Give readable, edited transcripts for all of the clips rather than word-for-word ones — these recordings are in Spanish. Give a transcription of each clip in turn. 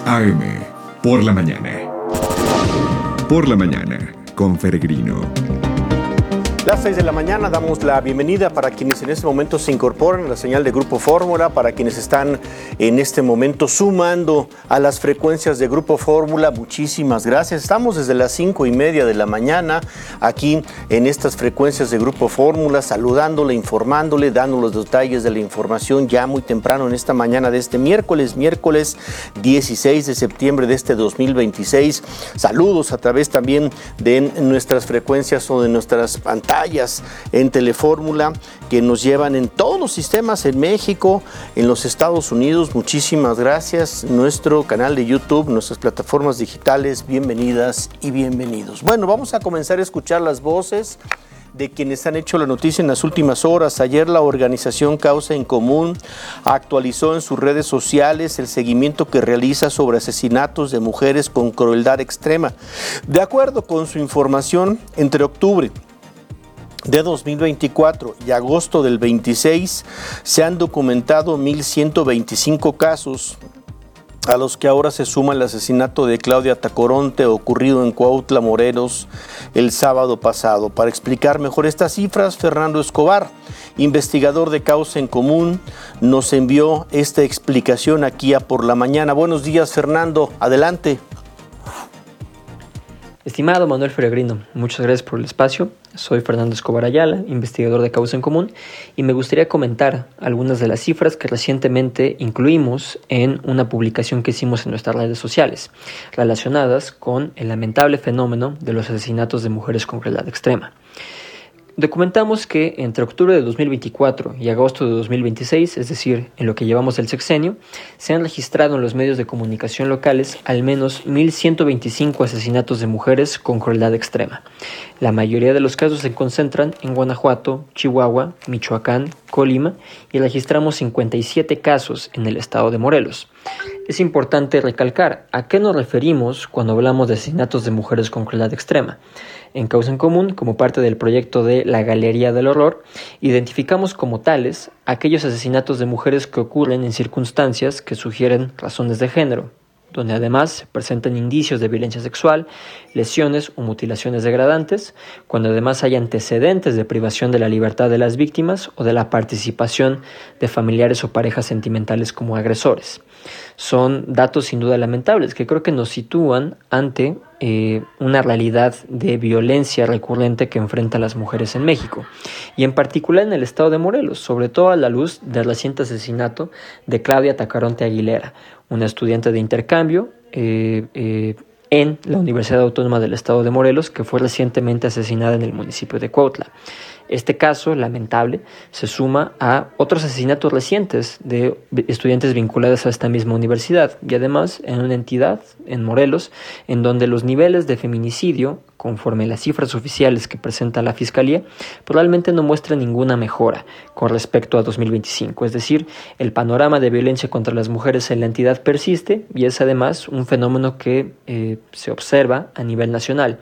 AM, por la mañana. Por la mañana, con Peregrino. Las 6 de la mañana damos la bienvenida para quienes en este momento se incorporan a la señal de Grupo Fórmula, para quienes están en este momento sumando a las frecuencias de Grupo Fórmula. Muchísimas gracias. Estamos desde las 5:30 de la mañana aquí en estas frecuencias de Grupo Fórmula, saludándole, informándole, dando los detalles de la información ya muy temprano en esta mañana de este miércoles 16 de septiembre de este 2026. Saludos a través también de nuestras frecuencias o de nuestras pantallas en Telefórmula que nos llevan en todos los sistemas en México, en los Estados Unidos. Muchísimas gracias. Nuestro canal de YouTube, nuestras plataformas digitales, bienvenidas y bienvenidos. Bueno, vamos a comenzar a escuchar las voces de quienes han hecho la noticia en las últimas horas. Ayer la organización Causa en Común actualizó en sus redes sociales el seguimiento que realiza sobre asesinatos de mujeres con crueldad extrema. De acuerdo con su información, entre octubre de 2024 y agosto del 26 se han documentado 1,125 casos, a los que ahora se suma el asesinato de Claudia Tacoronte ocurrido en Cuautla, Morelos, el sábado pasado. Para explicar mejor estas cifras, Fernando Escobar, investigador de Causa en Común, nos envió esta explicación aquí a Por la Mañana. Buenos días, Fernando, adelante. Estimado Manuel Peregrino, muchas gracias por el espacio. Soy Fernando Escobar Ayala, investigador de Causa en Común, y me gustaría comentar algunas de las cifras que recientemente incluimos en una publicación que hicimos en nuestras redes sociales, relacionadas con el lamentable fenómeno de los asesinatos de mujeres con crueldad extrema. Documentamos que entre octubre de 2024 y agosto de 2026, es decir, en lo que llevamos del sexenio, se han registrado en los medios de comunicación locales al menos 1,125 asesinatos de mujeres con crueldad extrema. La mayoría de los casos se concentran en Guanajuato, Chihuahua, Michoacán, Colima, y registramos 57 casos en el estado de Morelos. Es importante recalcar a qué nos referimos cuando hablamos de asesinatos de mujeres con crueldad extrema. En Causa en Común, como parte del proyecto de la Galería del Horror, identificamos como tales aquellos asesinatos de mujeres que ocurren en circunstancias que sugieren razones de género, donde además se presentan indicios de violencia sexual, lesiones o mutilaciones degradantes, cuando además hay antecedentes de privación de la libertad de las víctimas o de la participación de familiares o parejas sentimentales como agresores. Son datos sin duda lamentables que creo que nos sitúan ante una realidad de violencia recurrente que enfrentan las mujeres en México, y en particular en el estado de Morelos, sobre todo a la luz del reciente asesinato de Claudia Tacoronte Aguilera, una estudiante de intercambio en la Universidad Autónoma del Estado de Morelos, que fue recientemente asesinada en el municipio de Cuautla. Este caso lamentable se suma a otros asesinatos recientes de estudiantes vinculados a esta misma universidad, y además en una entidad, en Morelos, en donde los niveles de feminicidio, conforme las cifras oficiales que presenta la Fiscalía, probablemente no muestran ninguna mejora con respecto a 2025. Es decir, el panorama de violencia contra las mujeres en la entidad persiste, y es además un fenómeno que se observa a nivel nacional.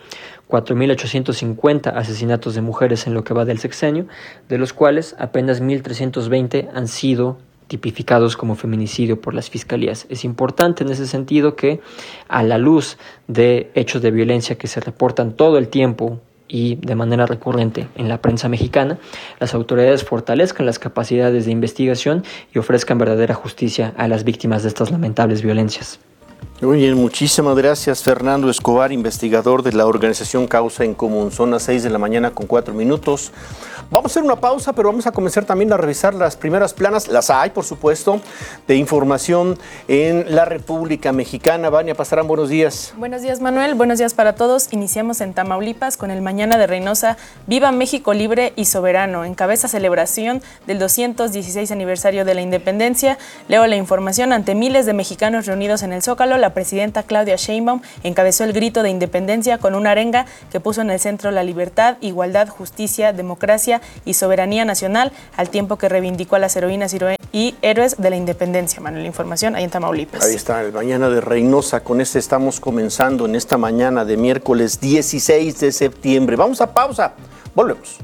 4,850 asesinatos de mujeres en lo que va del sexenio, de los cuales apenas 1,320 han sido tipificados como feminicidio por las fiscalías. Es importante en ese sentido que, a la luz de hechos de violencia que se reportan todo el tiempo y de manera recurrente en la prensa mexicana, las autoridades fortalezcan las capacidades de investigación y ofrezcan verdadera justicia a las víctimas de estas lamentables violencias. Muy bien, muchísimas gracias, Fernando Escobar, investigador de la organización Causa en Común. Son las 6 de la mañana con 4 minutos. Vamos a hacer una pausa, pero vamos a comenzar también a revisar las primeras planas, las hay, por supuesto, de información en la República Mexicana. Vania Pasarán, buenos días. Buenos días, Manuel. Buenos días para todos. Iniciamos en Tamaulipas con el Mañana de Reynosa. Viva México libre y soberano. Encabeza celebración del 216 aniversario de la independencia. Leo la información. Ante miles de mexicanos reunidos en el Zócalo, la presidenta Claudia Sheinbaum encabezó el grito de independencia con una arenga que puso en el centro la libertad, igualdad, justicia, democracia y soberanía nacional, al tiempo que reivindicó a las heroínas y héroes de la independencia. Manuel, la información ahí en Tamaulipas. Ahí está, el Mañana de Reynosa. Con este estamos comenzando en esta mañana de miércoles 16 de septiembre. Vamos a pausa. Volvemos.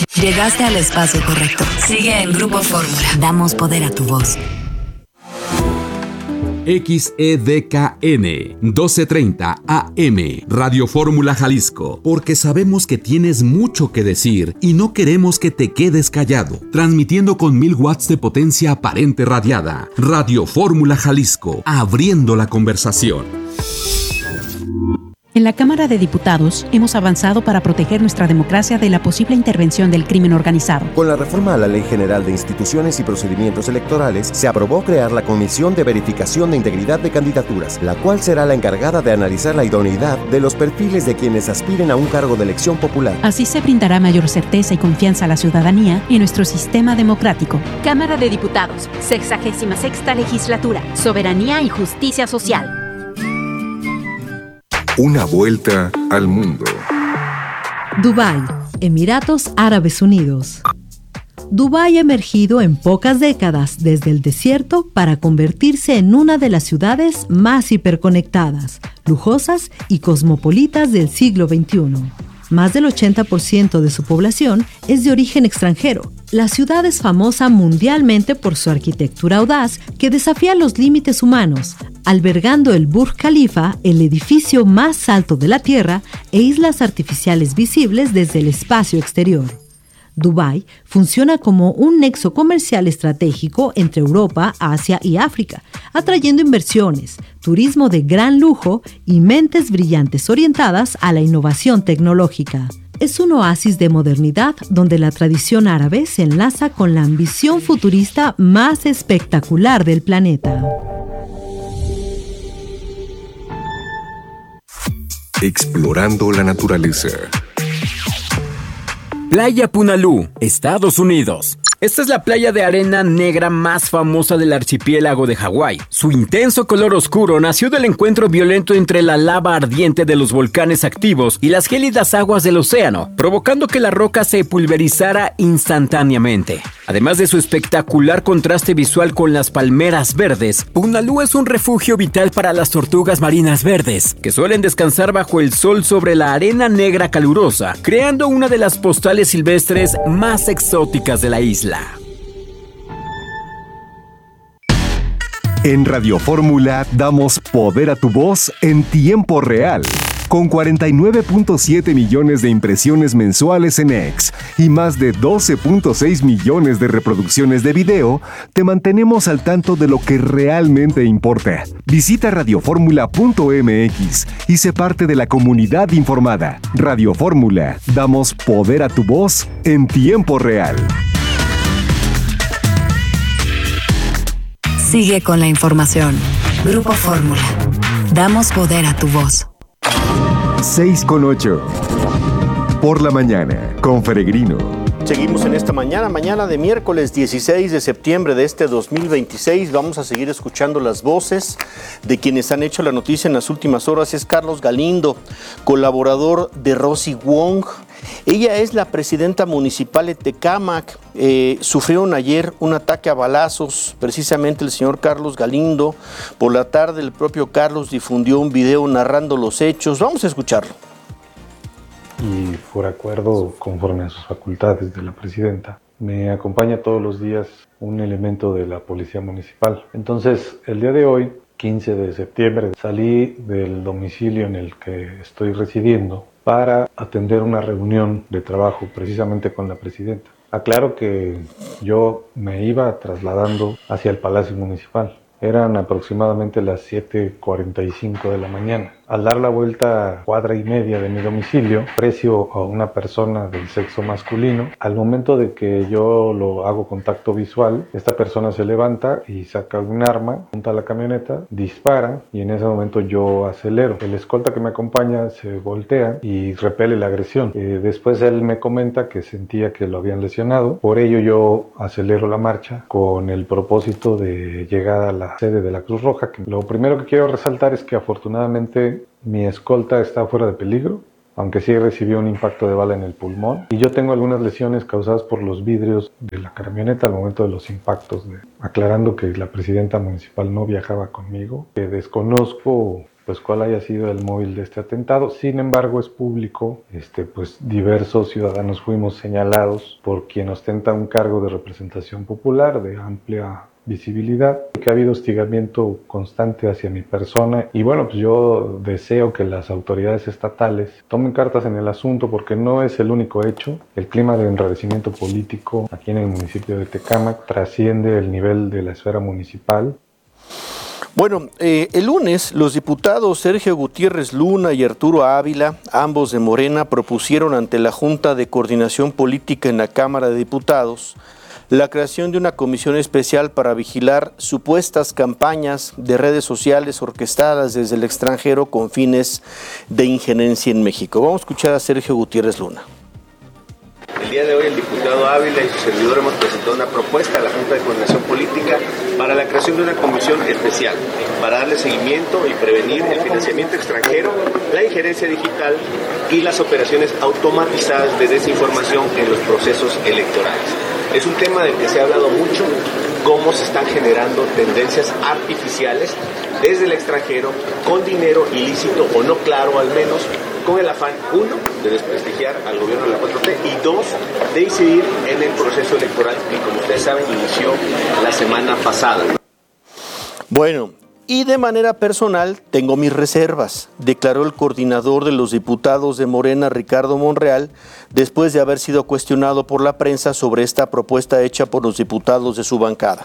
Llegaste al espacio correcto. Sigue en Grupo Fórmula. Damos poder a tu voz. XEDKN 1230 AM, Radio Fórmula Jalisco, porque sabemos que tienes mucho que decir y no queremos que te quedes callado. Transmitiendo con 1000 watts de potencia aparente radiada. Radio Fórmula Jalisco, abriendo la conversación. En la Cámara de Diputados hemos avanzado para proteger nuestra democracia de la posible intervención del crimen organizado. Con la reforma a la Ley General de Instituciones y Procedimientos Electorales, se aprobó crear la Comisión de Verificación de Integridad de Candidaturas, la cual será la encargada de analizar la idoneidad de los perfiles de quienes aspiren a un cargo de elección popular. Así se brindará mayor certeza y confianza a la ciudadanía en nuestro sistema democrático. Cámara de Diputados, 66ª Legislatura, Soberanía y Justicia Social. Una vuelta al mundo. Dubái, Emiratos Árabes Unidos. Dubái ha emergido en pocas décadas desde el desierto para convertirse en una de las ciudades más hiperconectadas, lujosas y cosmopolitas del siglo XXI. Más del 80% de su población es de origen extranjero. La ciudad es famosa mundialmente por su arquitectura audaz que desafía los límites humanos, albergando el Burj Khalifa, el edificio más alto de la Tierra, e islas artificiales visibles desde el espacio exterior. Dubái funciona como un nexo comercial estratégico entre Europa, Asia y África, atrayendo inversiones, turismo de gran lujo y mentes brillantes orientadas a la innovación tecnológica. Es un oasis de modernidad donde la tradición árabe se enlaza con la ambición futurista más espectacular del planeta. Explorando la naturaleza. Playa Punalú, Estados Unidos. Esta es la playa de arena negra más famosa del archipiélago de Hawái. Su intenso color oscuro nació del encuentro violento entre la lava ardiente de los volcanes activos y las gélidas aguas del océano, provocando que la roca se pulverizara instantáneamente. Además de su espectacular contraste visual con las palmeras verdes, Punalú es un refugio vital para las tortugas marinas verdes, que suelen descansar bajo el sol sobre la arena negra calurosa, creando una de las postales silvestres más exóticas de la isla. En Radio Fórmula damos poder a tu voz en tiempo real. Con 49.7 millones de impresiones mensuales en X y más de 12.6 millones de reproducciones de video, te mantenemos al tanto de lo que realmente importa. Visita radioformula.mx y sé parte de la comunidad informada. Radio Fórmula, damos poder a tu voz en tiempo real. Sigue con la información. Grupo Fórmula. Damos poder a tu voz. 6:08. Por la mañana, con Feregrino. Seguimos en esta mañana de miércoles 16 de septiembre de este 2026. Vamos a seguir escuchando las voces de quienes han hecho la noticia en las últimas horas. Es Carlos Galindo, colaborador de Rosy Wong. Ella es la presidenta municipal de Tecámac. Sufrieron ayer un ataque a balazos, precisamente el señor Carlos Galindo. Por la tarde el propio Carlos difundió un video narrando los hechos. Vamos a escucharlo. Y por acuerdo, conforme a sus facultades de la presidenta, me acompaña todos los días un elemento de la policía municipal. Entonces, el día de hoy, 15 de septiembre, salí del domicilio en el que estoy residiendo para atender una reunión de trabajo precisamente con la presidenta. Aclaro que yo me iba trasladando hacia el Palacio Municipal. Eran aproximadamente las 7:45 de la mañana. Al dar la vuelta a cuadra y media de mi domicilio, aprecio a una persona del sexo masculino. Al momento de que yo lo hago contacto visual, esta persona se levanta y saca un arma, apunta a la camioneta, dispara y en ese momento yo acelero. El escolta que me acompaña se voltea y repele la agresión. Después él me comenta que sentía que lo habían lesionado. Por ello yo acelero la marcha con el propósito de llegar a la sede de la Cruz Roja. Lo primero que quiero resaltar es que afortunadamente mi escolta está fuera de peligro, aunque sí recibió un impacto de bala en el pulmón. Y yo tengo algunas lesiones causadas por los vidrios de la camioneta al momento de los impactos. Aclarando que la presidenta municipal no viajaba conmigo. Desconozco pues cuál haya sido el móvil de este atentado. Sin embargo, es público. Pues diversos ciudadanos fuimos señalados por quien ostenta un cargo de representación popular de amplia visibilidad, que ha habido hostigamiento constante hacia mi persona y bueno, pues yo deseo que las autoridades estatales tomen cartas en el asunto porque no es el único hecho. El clima de enrarecimiento político aquí en el municipio de Tecámac trasciende el nivel de la esfera municipal. Bueno, el lunes los diputados Sergio Gutiérrez Luna y Arturo Ávila, ambos de Morena, propusieron ante la Junta de Coordinación Política en la Cámara de Diputados la creación de una comisión especial para vigilar supuestas campañas de redes sociales orquestadas desde el extranjero con fines de injerencia en México. Vamos a escuchar a Sergio Gutiérrez Luna. El día de hoy el diputado Ávila y su servidor hemos presentado una propuesta a la Junta de Coordinación Política para la creación de una comisión especial para darle seguimiento y prevenir el financiamiento extranjero, la injerencia digital y las operaciones automatizadas de desinformación en los procesos electorales. Es un tema del que se ha hablado mucho, cómo se están generando tendencias artificiales desde el extranjero con dinero ilícito o no claro al menos, con el afán, uno, de desprestigiar al gobierno de la 4T y dos, de incidir en el proceso electoral que, como ustedes saben, inició la semana pasada. Bueno, y de manera personal tengo mis reservas, declaró el coordinador de los diputados de Morena, Ricardo Monreal, después de haber sido cuestionado por la prensa sobre esta propuesta hecha por los diputados de su bancada.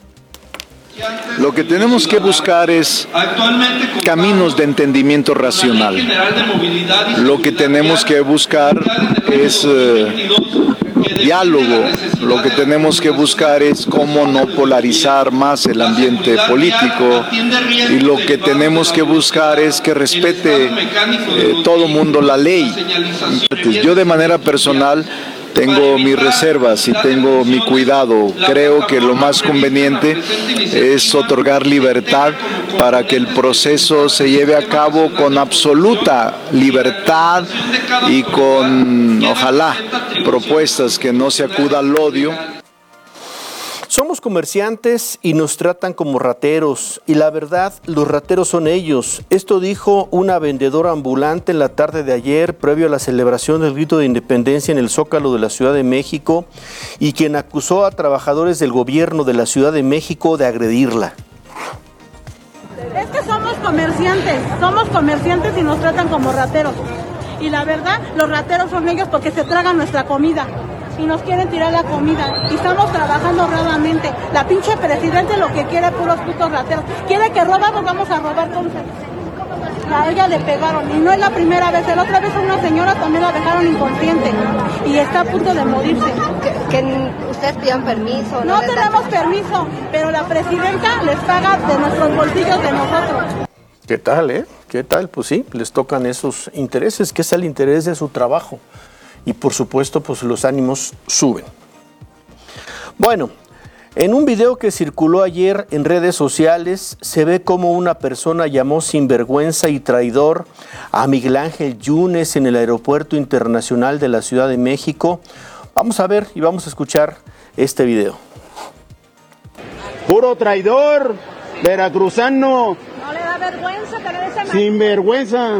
Lo que tenemos que buscar es caminos de entendimiento racional. Lo que tenemos que buscar es diálogo. Lo que tenemos que buscar es cómo no polarizar más el ambiente político. Y lo que tenemos que buscar es que respete todo mundo la ley. Yo de manera personal tengo mis reservas y tengo mi cuidado. Creo que lo más conveniente es otorgar libertad para que el proceso se lleve a cabo con absoluta libertad y con, ojalá, propuestas que no se acuda al odio. Somos comerciantes y nos tratan como rateros, y la verdad, los rateros son ellos. Esto dijo una vendedora ambulante en la tarde de ayer, previo a la celebración del grito de independencia en el Zócalo de la Ciudad de México, y quien acusó a trabajadores del gobierno de la Ciudad de México de agredirla. Es que somos comerciantes y nos tratan como rateros. Y la verdad, los rateros son ellos porque se tragan nuestra comida. Y nos quieren tirar la comida y estamos trabajando honradamente. La pinche presidente lo que quiere, puros putos rateros. Quiere que robamos, vamos a robar entonces. A ella le pegaron y no es la primera vez. La otra vez a una señora también la dejaron inconsciente y está a punto de morirse. Que ustedes pidan permiso. No tenemos permiso, pero la presidenta les paga de nuestros bolsillos de nosotros. ¿Qué tal, ¿Qué tal? Pues sí, les tocan esos intereses, que es el interés de su trabajo. Y por supuesto, pues los ánimos suben. Bueno, en un video que circuló ayer en redes sociales, se ve como una persona llamó sinvergüenza y traidor a Miguel Ángel Yunes en el Aeropuerto Internacional de la Ciudad de México. Vamos a ver y vamos a escuchar este video. Puro traidor, veracruzano. No le da vergüenza tener ese sinvergüenza.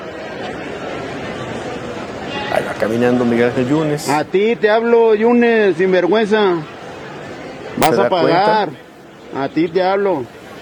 Ahí va caminando Miguel Ángel Yunes. A ti te hablo, Yunes, sinvergüenza. Vas a pagar. Cuenta? A ti te hablo.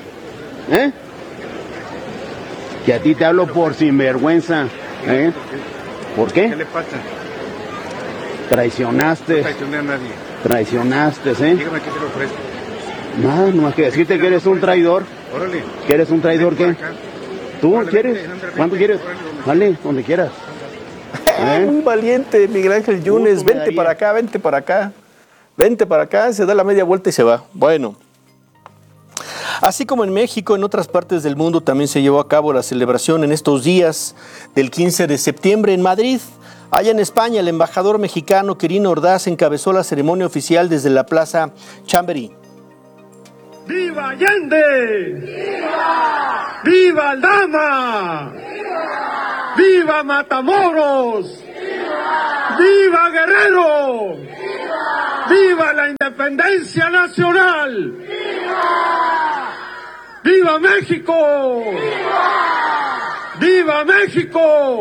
Que a ti te hablo por sinvergüenza. ¿Por qué? ¿Qué le pasa? Traicionaste. No traicioné a nadie. Traicionaste, Dígame qué te lo ofrezco. Nada, no más que decirte que eres un traidor. Órale. ¿Que eres un traidor qué? ¿Tú quieres? ¿Cuánto quieres? Vale, donde quieras. Un valiente Miguel Ángel Yunes, vente para acá, vente para acá. Vente para acá, se da la media vuelta y se va. Bueno, así como en México, en otras partes del mundo también se llevó a cabo la celebración en estos días del 15 de septiembre en Madrid. Allá en España, el embajador mexicano Quirino Ordaz encabezó la ceremonia oficial desde la Plaza Chamberí. ¡Viva Allende! ¡Viva! ¡Viva Aldama! ¡Viva! ¡Viva Matamoros! ¡Viva! ¡Viva Guerrero! ¡Viva! ¡Viva la independencia nacional! ¡Viva! ¡Viva México! ¡Viva! ¡Viva México!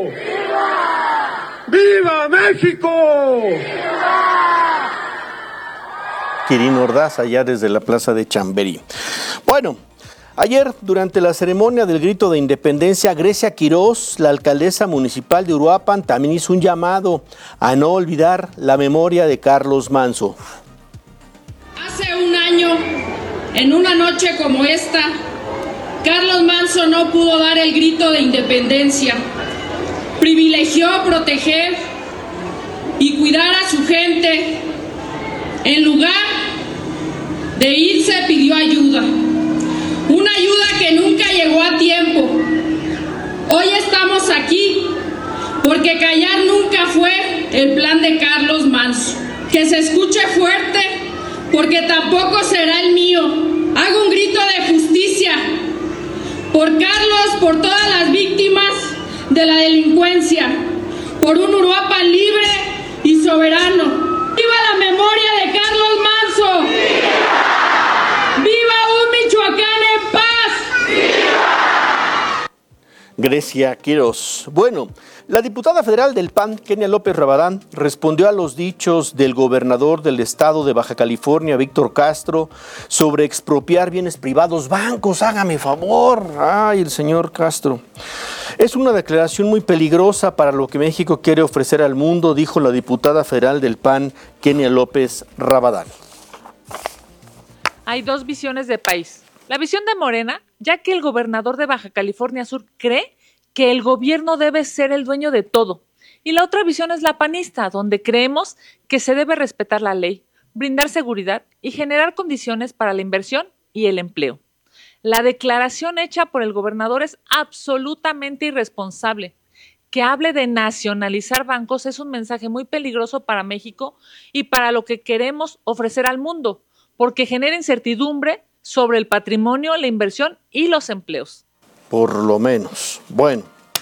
¡Viva! ¡Viva México! ¡Viva! Quirino Ordaz, allá desde la plaza de Chamberí. Bueno, ayer, durante la ceremonia del grito de independencia, Grecia Quirós, la alcaldesa municipal de Uruapan, también hizo un llamado a no olvidar la memoria de Carlos Manso. Hace un año, en una noche como esta, Carlos Manso no pudo dar el grito de independencia. Privilegió proteger y cuidar a su gente. En lugar de irse, pidió ayuda. Una ayuda que nunca llegó a tiempo. Hoy estamos aquí porque callar nunca fue el plan de Carlos Manso. Que se escuche fuerte porque tampoco será el mío. Hago un grito de justicia por Carlos, por todas las víctimas de la delincuencia, por un Uruapan libre y soberano. ¡Viva la memoria de Carlos Manso! ¡Viva! ¡Viva un Michoacán en paz! ¡Viva! Grecia Quirós. Bueno, la diputada federal del PAN, Kenia López Rabadán, respondió a los dichos del gobernador del estado de Baja California, Víctor Castro, sobre expropiar bienes privados. Bancos, hágame favor. Ay, el señor Castro. Es una declaración muy peligrosa para lo que México quiere ofrecer al mundo, dijo la diputada federal del PAN, Kenia López Rabadán. Hay dos visiones de país. La visión de Morena, ya que el gobernador de Baja California Sur cree que el gobierno debe ser el dueño de todo. Y la otra visión es la panista, donde creemos que se debe respetar la ley, brindar seguridad y generar condiciones para la inversión y el empleo. La declaración hecha por el gobernador es absolutamente irresponsable. Que hable de nacionalizar bancos es un mensaje muy peligroso para México y para lo que queremos ofrecer al mundo, porque genera incertidumbre sobre el patrimonio, la inversión y los empleos. Por lo menos. Bueno,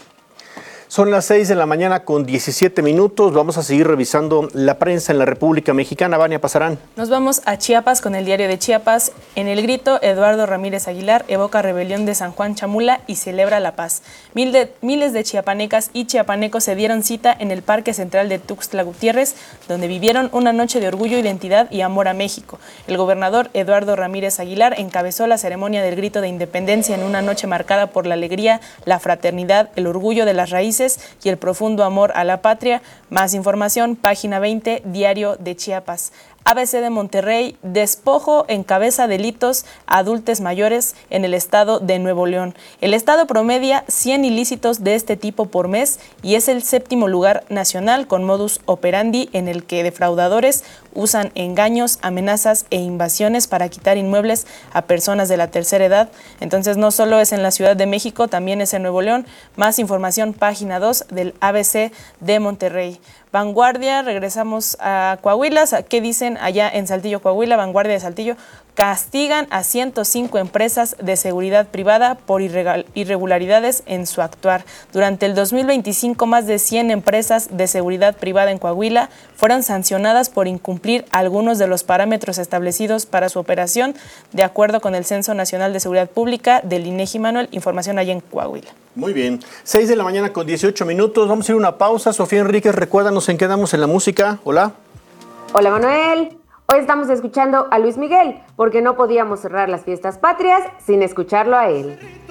son las 6 de la mañana con 17 minutos. Vamos a seguir revisando la prensa en la República Mexicana. Vania Pasarán. Nos vamos a Chiapas con el diario de Chiapas. En el grito, Eduardo Ramírez Aguilar evoca rebelión de San Juan Chamula y celebra la paz. Miles de chiapanecas y chiapanecos se dieron cita en el Parque Central de Tuxtla Gutiérrez, donde vivieron una noche de orgullo, identidad y amor a México. El gobernador Eduardo Ramírez Aguilar encabezó la ceremonia del grito de independencia en una noche marcada por la alegría, la fraternidad, el orgullo de las raíces y el profundo amor a la patria. Más información, página 20, Diario de Chiapas. ABC de Monterrey, despojo encabeza delitos a adultos mayores en el estado de Nuevo León. El estado promedia 100 ilícitos de este tipo por mes y es el 7º lugar nacional con modus operandi en el que defraudadores usan engaños, amenazas e invasiones para quitar inmuebles a personas de la tercera edad. Entonces no solo es en la Ciudad de México, también es en Nuevo León. Más información, página 2 del ABC de Monterrey. Vanguardia, regresamos a Coahuila. ¿Qué dicen allá en Saltillo, Coahuila? Vanguardia de Saltillo. Castigan a 105 empresas de seguridad privada por irregularidades en su actuar. Durante el 2025, más de 100 empresas de seguridad privada en Coahuila fueron sancionadas por incumplir algunos de los parámetros establecidos para su operación, de acuerdo con el Censo Nacional de Seguridad Pública del INEGI. Manuel, información allá en Coahuila. Muy bien, 6 de la mañana con 18 minutos. Vamos a ir a una pausa. Sofía Enríquez, recuérdanos en qué damos en la música. Hola. Hola, Manuel. Hoy estamos escuchando a Luis Miguel, porque no podíamos cerrar las fiestas patrias sin escucharlo a él.